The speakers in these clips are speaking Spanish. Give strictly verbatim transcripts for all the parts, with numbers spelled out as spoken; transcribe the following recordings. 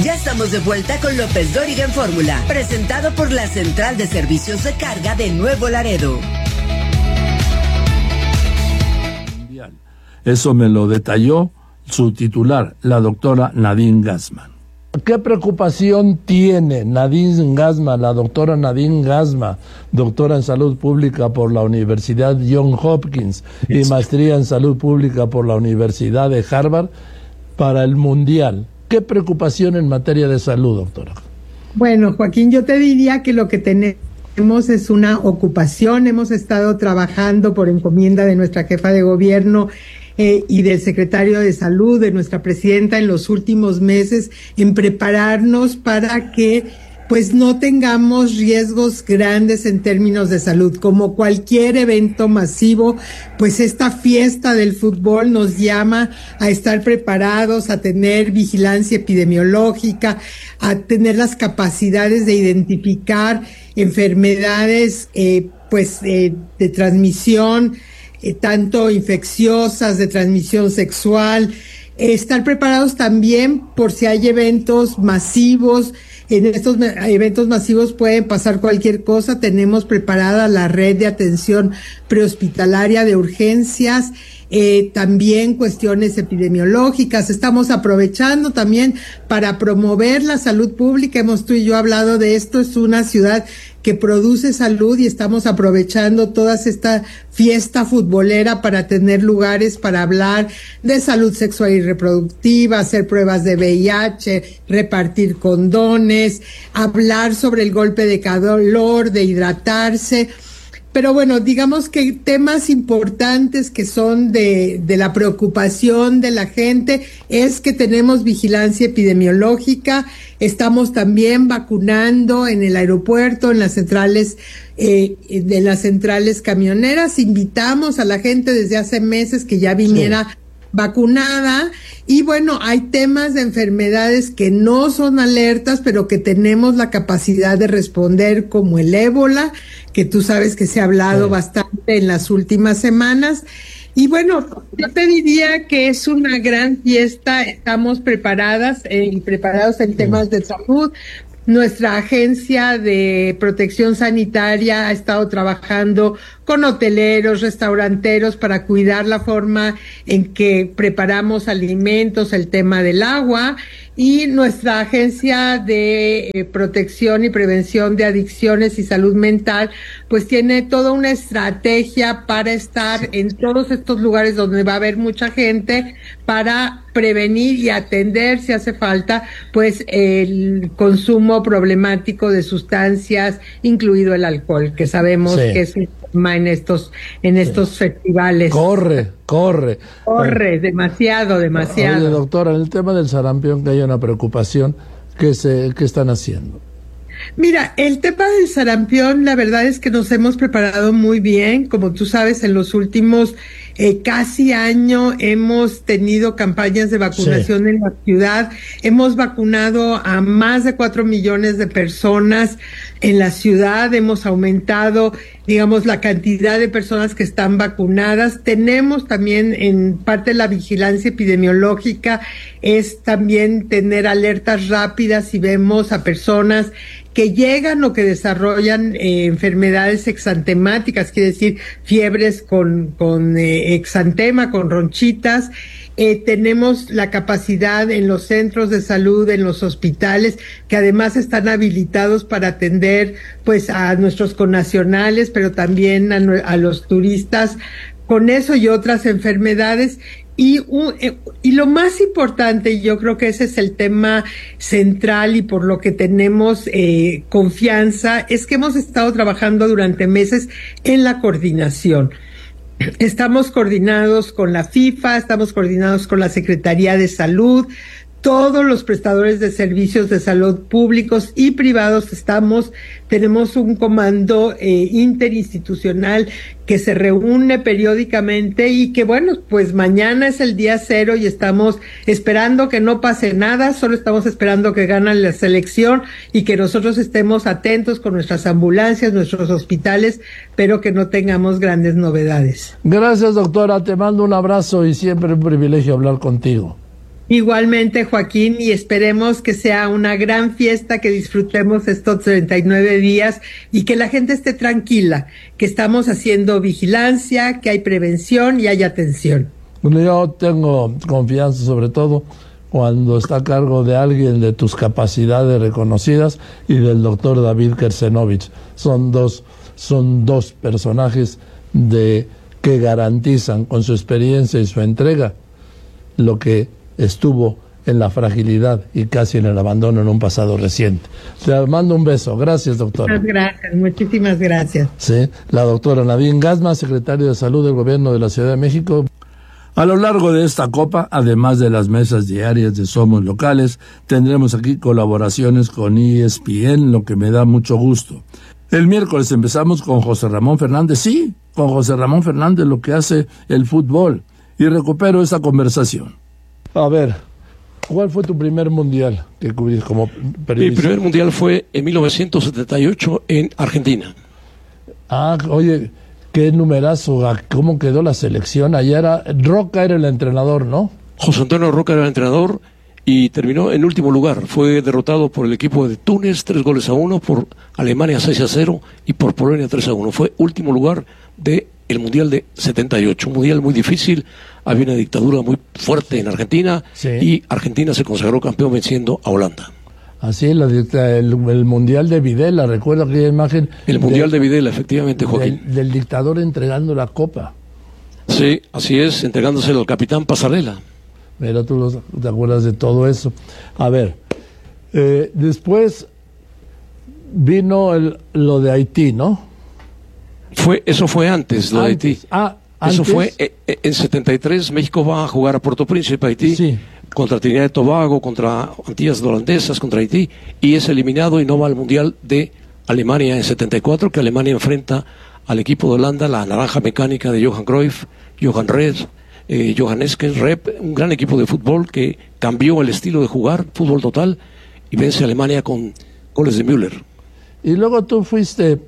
Ya estamos de vuelta con López Dóriga en Fórmula, presentado por la Central de Servicios de Carga de Nuevo Laredo. Eso me lo detalló su titular, la doctora Nadine Gassman. ¿Qué preocupación tiene Nadine Gassman, la doctora Nadine Gassman, doctora en salud pública por la Universidad Johns Hopkins y maestría en salud pública por la Universidad de Harvard, para el Mundial? ¿Qué preocupación en materia de salud, doctora? Bueno, Joaquín, yo te diría que lo que tenemos es una ocupación. Hemos estado trabajando por encomienda de nuestra jefa de gobierno eh, y del secretario de Salud, de nuestra presidenta, en los últimos meses, en prepararnos para que pues no tengamos riesgos grandes en términos de salud. Como cualquier evento masivo, pues esta fiesta del fútbol nos llama a estar preparados, a tener vigilancia epidemiológica, a tener las capacidades de identificar enfermedades eh, pues eh, de transmisión, eh, tanto infecciosas, de transmisión sexual, eh, estar preparados también por si hay eventos masivos. En estos eventos masivos pueden pasar cualquier cosa. Tenemos preparada la red de atención prehospitalaria de urgencias, eh, también cuestiones epidemiológicas. Estamos aprovechando también para promover la salud pública. Hemos tú y yo hablado de esto. Es una ciudad que produce salud y estamos aprovechando toda esta fiesta futbolera para tener lugares para hablar de salud sexual y reproductiva, hacer pruebas de V I H, repartir condones, hablar sobre el golpe de calor, de hidratarse. Pero bueno, digamos que temas importantes que son de, de la preocupación de la gente es que tenemos vigilancia epidemiológica, estamos también vacunando en el aeropuerto, en las centrales, eh, de las centrales camioneras. Invitamos a la gente desde hace meses que ya viniera sí. vacunada. Y bueno, hay temas de enfermedades que no son alertas, pero que tenemos la capacidad de responder, como el ébola, que tú sabes que se ha hablado sí. bastante en las últimas semanas. Y bueno, yo te diría que es una gran fiesta, estamos preparadas eh, y preparados en temas de salud. Nuestra agencia de protección sanitaria ha estado trabajando con hoteleros, restauranteros para cuidar la forma en que preparamos alimentos, el tema del agua, y nuestra agencia de eh, protección y prevención de adicciones y salud mental pues tiene toda una estrategia para estar en todos estos lugares donde va a haber mucha gente para prevenir y atender, si hace falta, pues el consumo problemático de sustancias, incluido el alcohol, que sabemos sí. que es un tema en estos en estos sí. festivales. Corre, corre. Corre, Ay. demasiado, demasiado. Oye, doctora, en el tema del sarampión, que hay una preocupación, ¿qué, se, qué están haciendo? Mira, el tema del sarampión, la verdad es que nos hemos preparado muy bien. Como tú sabes, en los últimos eh, casi año hemos tenido campañas de vacunación sí. en la ciudad. Hemos vacunado a más de cuatro millones de personas en la ciudad. Hemos aumentado, digamos, la cantidad de personas que están vacunadas. Tenemos también, en parte de la vigilancia epidemiológica, es también tener alertas rápidas si vemos a personas que llegan o que desarrollan eh, enfermedades exantemáticas, quiere decir fiebres con, con eh, exantema, con ronchitas. Eh, tenemos la capacidad en los centros de salud, en los hospitales, que además están habilitados para atender pues a nuestros connacionales, pero también a, a los turistas con eso y otras enfermedades. Y, un, eh, y lo más importante, y yo creo que ese es el tema central y por lo que tenemos eh, confianza, es que hemos estado trabajando durante meses en la coordinación. Estamos coordinados con la FIFA, estamos coordinados con la Secretaría de Salud, todos los prestadores de servicios de salud públicos y privados estamos, tenemos un comando eh, interinstitucional que se reúne periódicamente y que bueno, pues mañana es el día cero y estamos esperando que no pase nada, solo estamos esperando que gane la selección y que nosotros estemos atentos con nuestras ambulancias, nuestros hospitales, pero que no tengamos grandes novedades. Gracias, doctora, te mando un abrazo y siempre un privilegio hablar contigo. Igualmente, Joaquín, y esperemos que sea una gran fiesta, que disfrutemos estos treinta y nueve días y que la gente esté tranquila, que estamos haciendo vigilancia, que hay prevención y hay atención. Bueno, yo tengo confianza, sobre todo cuando está a cargo de alguien de tus capacidades reconocidas y del doctor David Kersenovich. Son dos, son dos personajes de, que garantizan con su experiencia y su entrega lo que estuvo en la fragilidad y casi en el abandono en un pasado reciente. Te mando un beso. Gracias, doctora. Muchas gracias, muchísimas gracias. Sí, la doctora Nadine Gassmann, secretaria de Salud del Gobierno de la Ciudad de México. A lo largo de esta copa, además de las mesas diarias de Somos Locales, tendremos aquí colaboraciones con E S P N, lo que me da mucho gusto. El miércoles empezamos con José Ramón Fernández, sí, con José Ramón Fernández, lo que hace el fútbol, y recupero esta conversación. A ver, ¿cuál fue tu primer mundial que cubriste como periodista? Mi primer mundial fue en mil novecientos setenta y ocho en Argentina. Ah, oye, qué numerazo, ¿cómo quedó la selección? Allá era, Roca era el entrenador, ¿no? José Antonio Roca era el entrenador y terminó en último lugar. Fue derrotado por el equipo de Túnez, tres goles a uno, por Alemania seis a cero y por Polonia tres a uno. Fue último lugar del mundial de setenta y ocho, un mundial muy difícil. Había una dictadura muy fuerte en Argentina, sí, y Argentina se consagró campeón venciendo a Holanda. Así, la, el, el Mundial de Videla, recuerdo aquella imagen. El Mundial de, de Videla, efectivamente, Joaquín. Del, del dictador entregando la copa. Sí, así es, entregándoselo al capitán Pasarela. Mira, tú los, te acuerdas de todo eso. A ver, eh, después vino el, lo de Haití, ¿no? Fue, eso fue antes, lo antes. de Haití. Ah, Eso ¿antes? fue eh, en setenta y tres, México va a jugar a Puerto Príncipe, Haití, sí, contra Trinidad y Tobago, contra Antillas Holandesas, contra Haití, y es eliminado y no va al Mundial de Alemania en setenta y cuatro, que Alemania enfrenta al equipo de Holanda, la naranja mecánica de Johan Cruyff, Johan Red, eh, Johan Esken, Rep, un gran equipo de fútbol que cambió el estilo de jugar, fútbol total, y vence a Alemania con goles de Müller. Y luego tú fuiste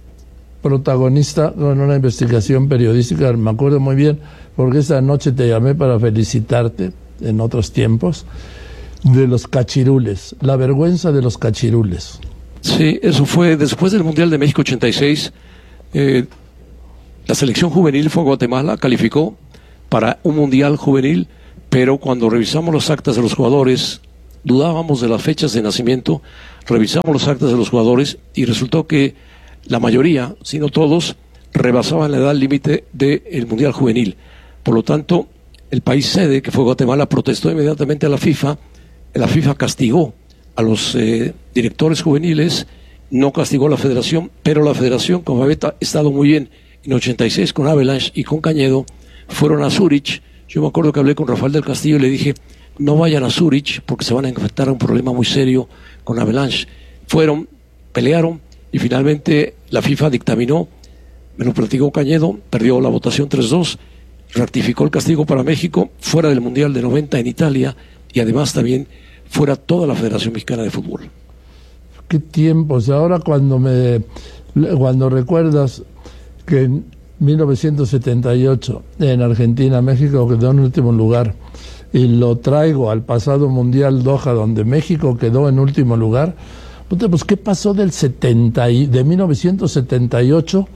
protagonista con una investigación periodística, me acuerdo muy bien, porque esta noche te llamé para felicitarte, en otros tiempos, de los cachirules, la vergüenza de los cachirules. Sí, eso fue después del Mundial de México ochenta y seis, eh, la selección juvenil fue a Guatemala, calificó para un Mundial juvenil, pero cuando revisamos las actas de los jugadores, dudábamos de las fechas de nacimiento, revisamos las actas de los jugadores y resultó que la mayoría, si no todos, rebasaban la edad límite del Mundial Juvenil. Por lo tanto, el país sede, que fue Guatemala, protestó inmediatamente a la FIFA. La FIFA castigó a los eh, directores juveniles, no castigó a la federación, pero la federación, como había estado muy bien en ochenta y seis con Avalanche y con Cañedo, fueron a Zúrich. Yo me acuerdo que hablé con Rafael del Castillo y le dije, no vayan a Zúrich porque se van a enfrentar a un problema muy serio con Avalanche. Fueron, pelearon, y finalmente la FIFA dictaminó, me lo platicó Cañedo, perdió la votación tres dos, ratificó el castigo para México, fuera del Mundial de noventa en Italia, y además también fuera toda la Federación Mexicana de Fútbol. Qué tiempos. Ahora cuando me cuando recuerdas que en mil novecientos setenta y ocho en Argentina, México quedó en último lugar, y lo traigo al pasado Mundial Doha, donde México quedó en último lugar. Pues, ¿qué pasó del setenta y, de mil novecientos setenta y ocho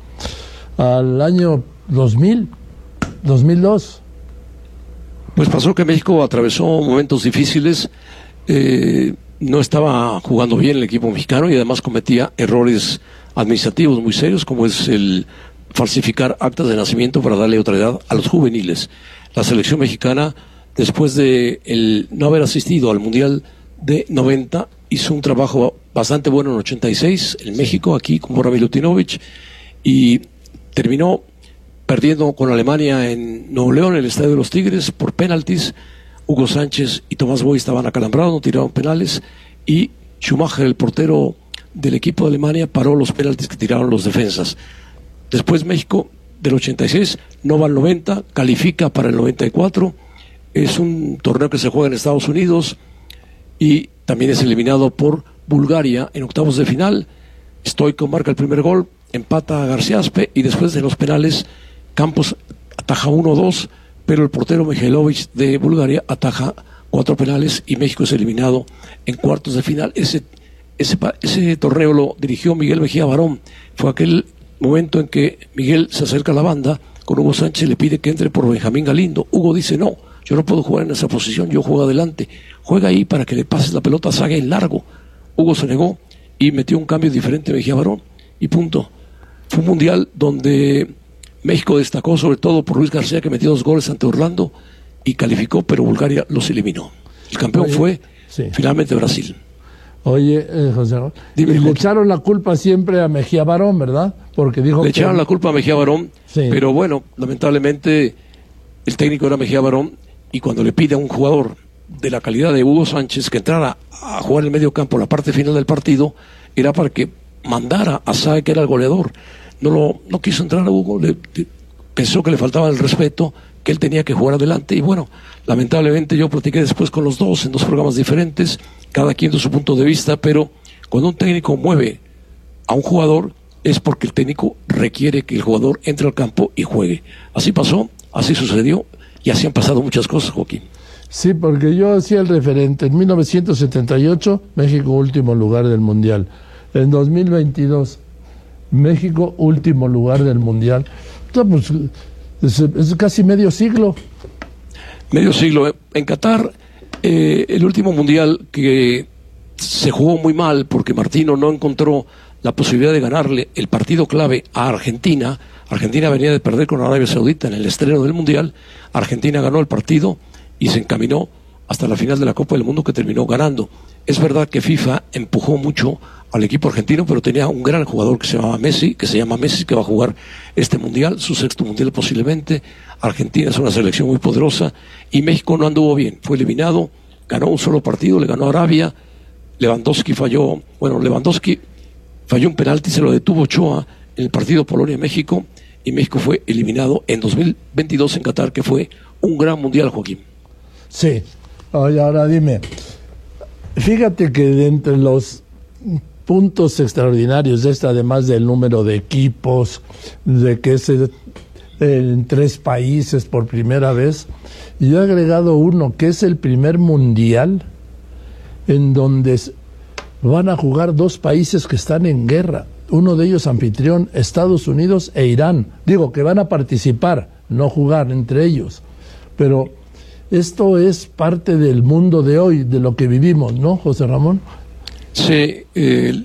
al año dos mil, dos mil dos? Pues pasó que México atravesó momentos difíciles, eh, no estaba jugando bien el equipo mexicano y además cometía errores administrativos muy serios, como es el falsificar actas de nacimiento para darle otra edad a los juveniles. La selección mexicana, después de el no haber asistido al Mundial de noventa, hizo un trabajo bastante bueno en ochenta y seis en México, aquí con Bora Milutinovic, y terminó perdiendo con Alemania en Nuevo León, en el Estadio de los Tigres, por penaltis. Hugo Sánchez y Tomás Boy estaban acalambrados, no tiraron penales, y Schumacher, el portero del equipo de Alemania, paró los penaltis que tiraron los defensas. Después México, del ochenta y seis, no va al noventa, califica para el noventa y cuatro, es un torneo que se juega en Estados Unidos, y también es eliminado por Bulgaria en octavos de final. Stoico marca el primer gol, empata a Garciaspe, y después de los penales Campos ataja uno dos, pero el portero Mihailovic de Bulgaria ataja cuatro penales y México es eliminado en cuartos de final. Ese, ese, ese torneo lo dirigió Miguel Mejía Barón. Fue aquel momento en que Miguel se acerca a la banda con Hugo Sánchez, le pide que entre por Benjamín Galindo. Hugo dice, no, yo no puedo jugar en esa posición, yo juego adelante. Juega ahí para que le pases la pelota a Saga en largo. Hugo se negó y metió un cambio diferente a Mejía Barón y punto. Fue un mundial donde México destacó sobre todo por Luis García, que metió dos goles ante Orlando y calificó, pero Bulgaria los eliminó. El campeón Oye, fue sí. finalmente Brasil. Oye, eh, José Ramón, Dime, y le Joaquín. echaron la culpa siempre a Mejía Barón, ¿verdad? Porque dijo Le que... echaron la culpa a Mejía Barón, sí. pero bueno, lamentablemente el técnico era Mejía Barón y cuando le pide a un jugador de la calidad de Hugo Sánchez que entrara a jugar en el medio campo la parte final del partido, era para que mandara a Sae, que era el goleador. No lo no quiso entrar a Hugo, le, le, pensó que le faltaba el respeto, que él tenía que jugar adelante y bueno, lamentablemente yo platiqué después con los dos en dos programas diferentes, cada quien de su punto de vista, pero cuando un técnico mueve a un jugador es porque el técnico requiere que el jugador entre al campo y juegue. Así pasó, así sucedió y así han pasado muchas cosas, Joaquín. Sí, porque yo hacía el referente. En mil novecientos setenta y ocho, México último lugar del Mundial. En dos mil veintidós, México último lugar del Mundial. Entonces, pues, es, es casi medio siglo. Medio siglo. En Qatar, eh, el último Mundial que se jugó muy mal porque Martino no encontró la posibilidad de ganarle el partido clave a Argentina. Argentina venía de perder con Arabia Saudita en el estreno del Mundial. Argentina ganó el partido y se encaminó hasta la final de la Copa del Mundo, que terminó ganando. Es verdad que FIFA empujó mucho al equipo argentino, pero tenía un gran jugador que se llamaba Messi, que se llama Messi, que va a jugar este Mundial, su sexto Mundial posiblemente. Argentina es una selección muy poderosa y México no anduvo bien. Fue eliminado, ganó un solo partido, le ganó a Arabia. Lewandowski falló, bueno, Lewandowski falló un penalti, se lo detuvo Ochoa en el partido Polonia-México y México fue eliminado en dos mil veintidós en Qatar, que fue un gran Mundial, Joaquín. Sí. Oye, ahora dime, fíjate que de entre los puntos extraordinarios de esta, además del número de equipos, de que es el, en tres países por primera vez, yo he agregado uno, que es el primer mundial en donde van a jugar dos países que están en guerra, uno de ellos anfitrión, Estados Unidos e Irán. Digo que van a participar, no jugar entre ellos, pero esto es parte del mundo de hoy, de lo que vivimos, ¿no, José Ramón? Sí, eh,